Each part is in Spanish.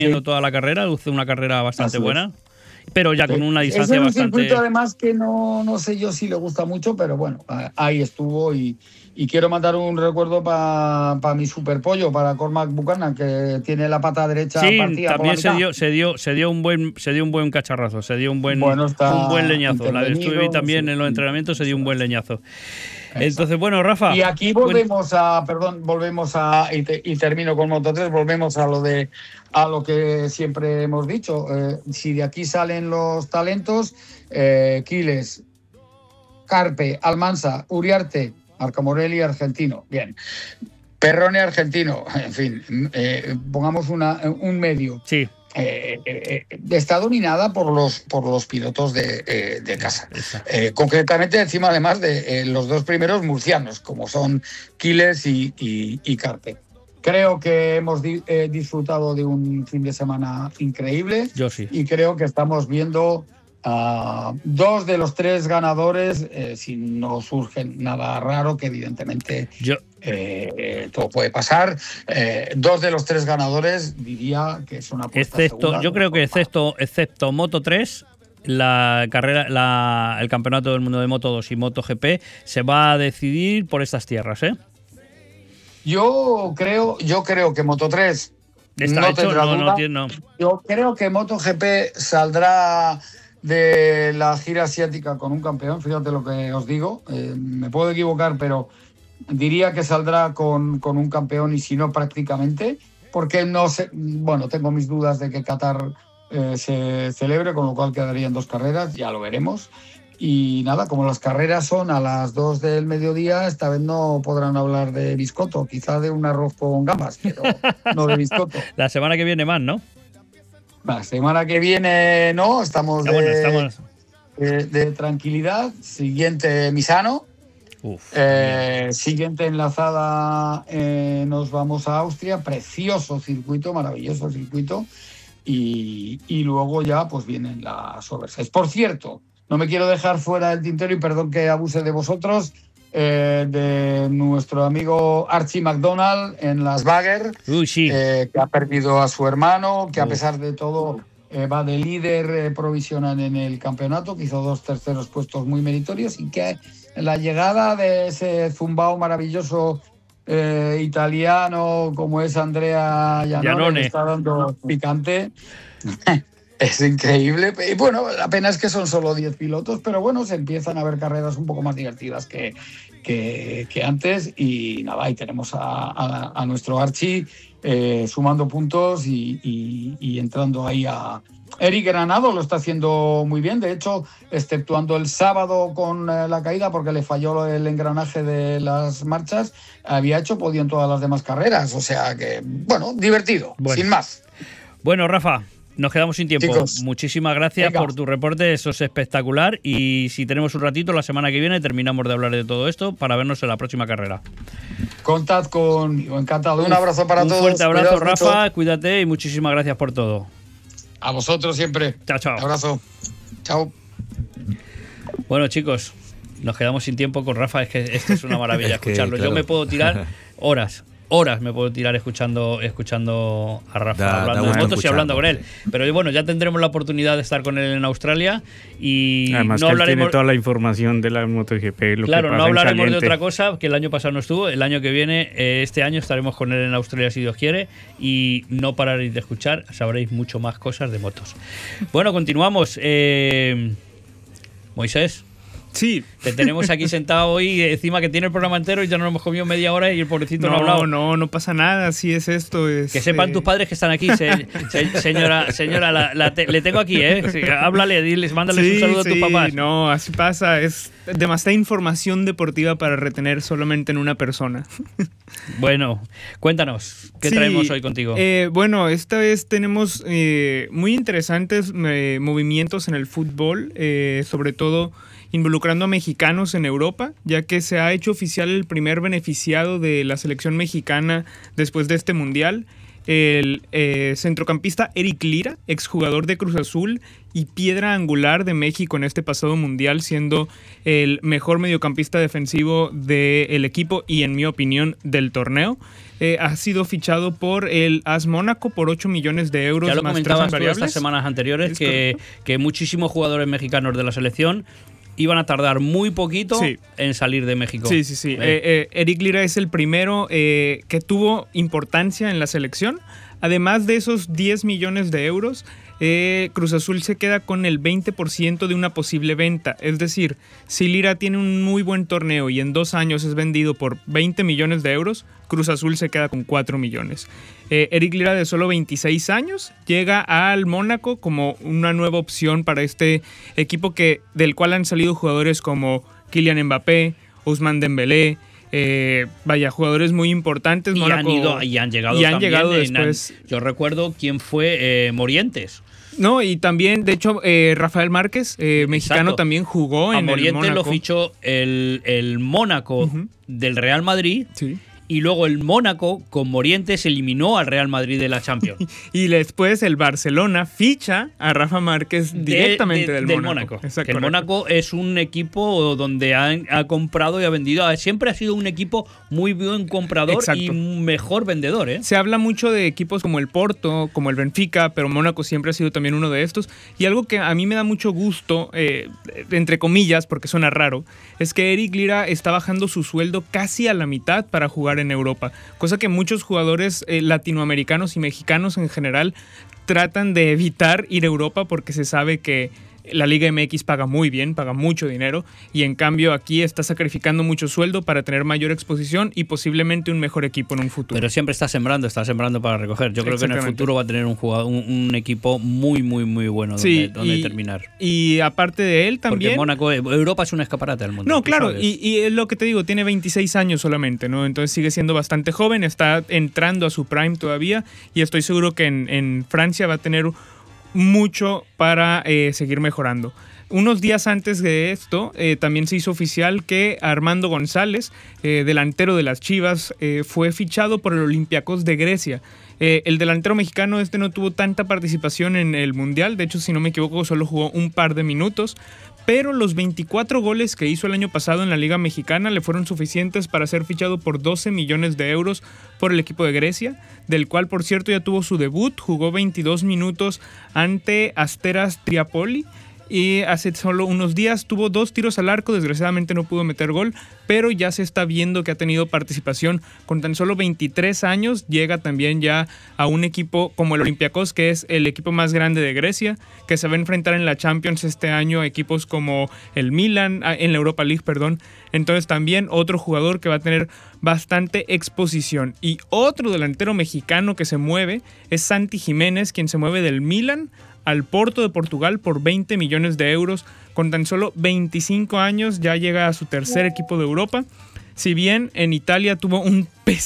Viendo toda la carrera, luce una carrera bastante buena, pero ya con una Es distancia un bastante... circuito además que no sé yo si le gusta mucho, pero bueno, ahí estuvo y quiero mandar un recuerdo para mi superpollo, para Cormac Buchanan, que tiene la pata derecha partida también por la mitad. se dio un buen cacharrazo, se dio un buen leñazo. La estuve también en los entrenamientos, se dio un buen leñazo. Exacto. Entonces, bueno, Rafa. Y aquí volvemos y termino con Moto3, volvemos a lo que siempre hemos dicho. Si de aquí salen los talentos, Quiles, Carpe, Almansa, Uriarte, Marco Morelli, argentino. Bien. Perrone, argentino. En fin, pongamos un medio. Sí. Está dominada por los pilotos de casa. Concretamente, encima además de los dos primeros murcianos, como son Quiles y Carpe. Creo que hemos disfrutado de un fin de semana increíble. Yo sí. Y creo que estamos viendo a dos de los tres ganadores, si no surge nada raro, que evidentemente todo puede pasar. Dos de los tres ganadores diría que es una apuesta segura. Yo creo que excepto Moto3, el campeonato del mundo de Moto2 y MotoGP se va a decidir por estas tierras, ¿eh? Yo creo que Moto3 no tendrá duda. No. Yo creo que MotoGP saldrá de la gira asiática con un campeón, fíjate lo que os digo, me puedo equivocar, pero diría que saldrá con un campeón y si no prácticamente, porque no sé, bueno, tengo mis dudas de que Qatar se celebre, con lo cual quedarían dos carreras, ya lo veremos. Y nada, como las carreras son a las 2 del mediodía, esta vez no podrán hablar de biscotto, quizá de un arroz con gambas, pero no de biscotto. La semana que viene más, ¿no? La semana que viene no, estamos de tranquilidad. Siguiente Misano. Siguiente enlazada, nos vamos a Austria. Precioso circuito, maravilloso circuito. Y luego ya pues vienen las overseas. Por cierto, no me quiero dejar fuera del tintero y perdón que abuse de vosotros. De nuestro amigo Archie McDonald en Las Bagger, que ha perdido a su hermano, que a pesar de todo va de líder provisional en el campeonato, que hizo 2 terceros puestos muy meritorios y que la llegada de ese zumbao maravilloso italiano como es Andrea Iannone está dando picante. Es increíble. Y bueno, la pena es que son solo 10 pilotos, pero bueno, se empiezan a ver carreras un poco más divertidas que antes. Y nada, ahí tenemos a nuestro Archie sumando puntos y entrando ahí a... Eric Granado lo está haciendo muy bien, de hecho, exceptuando el sábado con la caída porque le falló el engranaje de las marchas, había hecho podio en todas las demás carreras, o sea que, bueno, divertido, sin más. Bueno, Rafa, nos quedamos sin tiempo. Chicos, muchísimas gracias por tu reporte, eso es espectacular. Y si tenemos un ratito, la semana que viene terminamos de hablar de todo esto para vernos en la próxima carrera. Contad conmigo, encantado. Un abrazo para todos. Un fuerte abrazo, Rafa, cuídate y muchísimas gracias por todo. A vosotros siempre. Chao, chao. Un abrazo. Chao. Bueno, chicos, nos quedamos sin tiempo con Rafa, es que esto es una maravilla escucharlo. Claro. Yo me puedo tirar horas me puedo tirar escuchando a Rafa hablando de motos y hablando con él. Pero bueno, ya tendremos la oportunidad de estar con él en Australia y además no que hablaremos... él tiene toda la información de la MotoGP. Claro, no hablaremos de otra cosa, que el año pasado no estuvo. El año que viene, este año estaremos con él en Australia si Dios quiere y no pararéis de escuchar, sabréis mucho más cosas de motos. Bueno, continuamos. Moisés. Sí. Te tenemos aquí sentado hoy, encima que tiene el programa entero y ya nos hemos comido media hora y el pobrecito no ha hablado. No pasa nada, así es esto. Que sepan tus padres que están aquí, señora, le tengo aquí, háblale, diles, mándales un saludo a tus papás. No, así pasa, es demasiada información deportiva para retener solamente en una persona. Bueno, cuéntanos, ¿qué traemos hoy contigo? Bueno, esta vez tenemos muy interesantes movimientos en el fútbol, sobre todo involucrando a mexicanos en Europa, ya que se ha hecho oficial el primer beneficiado de la selección mexicana después de este mundial. el centrocampista Eric Lira, exjugador de Cruz Azul y piedra angular de México en este pasado mundial, siendo el mejor mediocampista defensivo del equipo y, en mi opinión, del torneo. Ha sido fichado por el AS Mónaco por 8 millones de euros. Ya lo más comentabas tú variables estas semanas anteriores, que muchísimos jugadores mexicanos de la selección iban a tardar muy poquito en salir de México. Sí. Eric Lira es el primero que tuvo importancia en la selección. Además de esos 10 millones de euros, Cruz Azul se queda con el 20% de una posible venta. Es decir, si Lira tiene un muy buen torneo y en 2 años es vendido por 20 millones de euros, Cruz Azul se queda con 4 millones. Eric Lira, de solo 26 años, llega al Mónaco como una nueva opción para este equipo del cual han salido jugadores como Kylian Mbappé, Ousmane Dembélé, jugadores muy importantes. Y han llegado después. Yo recuerdo quién fue Morientes. No, y también, de hecho, Rafael Márquez, mexicano, también jugó en el Mónaco. A Morientes lo fichó el Mónaco del Real Madrid. Sí. Y luego el Mónaco con Morientes eliminó al Real Madrid de la Champions. Y después el Barcelona ficha a Rafa Márquez directamente del Mónaco. Que el Mónaco es un equipo donde ha comprado y ha vendido. Siempre ha sido un equipo muy buen comprador y un mejor vendedor. Se habla mucho de equipos como el Porto, como el Benfica, pero Mónaco siempre ha sido también uno de estos. Y algo que a mí me da mucho gusto, entre comillas, porque suena raro, es que Eric Lira está bajando su sueldo casi a la mitad para jugar en Europa, cosa que muchos jugadores latinoamericanos y mexicanos en general tratan de evitar ir a Europa porque se sabe que la Liga MX paga muy bien, paga mucho dinero, y en cambio aquí está sacrificando mucho sueldo para tener mayor exposición y posiblemente un mejor equipo en un futuro. Pero siempre está sembrando para recoger. Yo creo que en el futuro va a tener un equipo muy, muy, muy bueno donde terminar. Y aparte de él también... Porque Europa es un escaparate del mundo. No, claro, y es lo que te digo, tiene 26 años solamente, ¿no? Entonces sigue siendo bastante joven, está entrando a su prime todavía, y estoy seguro que en Francia va a tener mucho para seguir mejorando. Unos días antes de esto, también se hizo oficial que Armando González, delantero de las Chivas, fue fichado por el Olympiacos de Grecia. El delantero mexicano no tuvo tanta participación en el Mundial, de hecho, si no me equivoco, solo jugó un par de minutos, pero los 24 goles que hizo el año pasado en la Liga Mexicana le fueron suficientes para ser fichado por 12 millones de euros por el equipo de Grecia, del cual, por cierto, ya tuvo su debut, jugó 22 minutos ante Asteras Triapoli, y hace solo unos días tuvo 2 tiros al arco, desgraciadamente no pudo meter gol, pero ya se está viendo que ha tenido participación. Con tan solo 23 años llega también ya a un equipo como el Olympiacos, que es el equipo más grande de Grecia, que se va a enfrentar en la Champions este año a equipos como el Milan, en la Europa League, perdón. Entonces también otro jugador que va a tener bastante exposición. Y otro delantero mexicano que se mueve es Santi Jiménez, quien se mueve del Milan al Porto de Portugal por 20 millones de euros. Con tan solo 25 años ya llega a su tercer equipo de Europa. Si bien en Italia tuvo una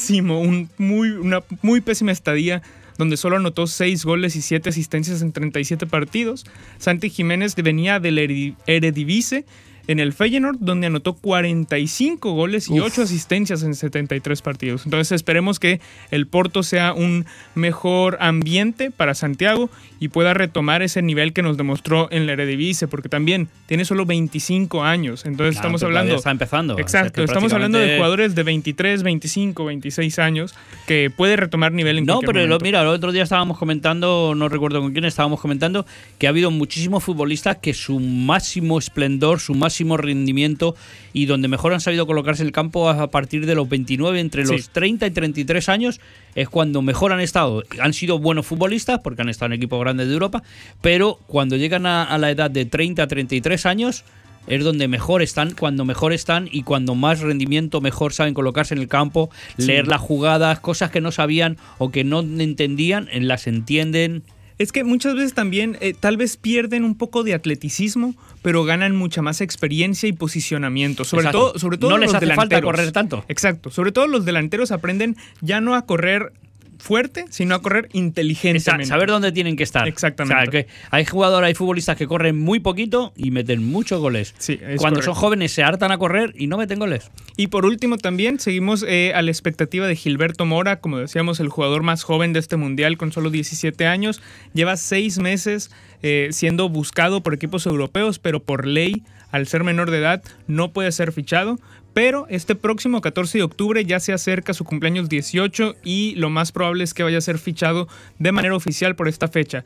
muy pésima estadía, donde solo anotó 6 goles y 7 asistencias en 37 partidos, Santi Jiménez venía del Eredivisie en el Feyenoord, donde anotó 45 goles y 8 asistencias en 73 partidos. Entonces esperemos que el Porto sea un mejor ambiente para Santiago y pueda retomar ese nivel que nos demostró en la Eredivisie, porque también tiene solo 25 años. Entonces estamos hablando... Está empezando. Exacto, estamos hablando de jugadores de 23, 25, 26 años que puede retomar nivel en cualquier momento. Mira, el otro día estábamos comentando, no recuerdo con quién, estábamos comentando que ha habido muchísimos futbolistas que su máximo esplendor, su máximo rendimiento y donde mejor han sabido colocarse en el campo a partir de los 29, entre los 30 y 33 años es cuando mejor han estado. Han sido buenos futbolistas porque han estado en equipos grandes de Europa, pero cuando llegan a la edad de 30 a 33 años es donde mejor están, cuando mejor están y cuando más rendimiento mejor saben colocarse en el campo, leer las jugadas, cosas que no sabían o que no entendían, las entienden. Es que muchas veces también tal vez pierden un poco de atleticismo, pero ganan mucha más experiencia y posicionamiento. Sobre todo no les los hace delanteros. falta correr tanto. Exacto. Sobre todo los delanteros aprenden ya no a correr fuerte, sino a correr inteligentemente. Saber dónde tienen que estar. Exactamente. O sea, que hay futbolistas que corren muy poquito y meten muchos goles. Sí, Cuando correcto. son jóvenes se hartan a correr y no meten goles. Y por último también seguimos a la expectativa de Gilberto Mora, como decíamos, el jugador más joven de este mundial con solo 17 años. Lleva 6 meses siendo buscado por equipos europeos, pero por ley, al ser menor de edad, no puede ser fichado. Pero este próximo 14 de octubre ya se acerca su cumpleaños 18 y lo más probable es que vaya a ser fichado de manera oficial por esta fecha.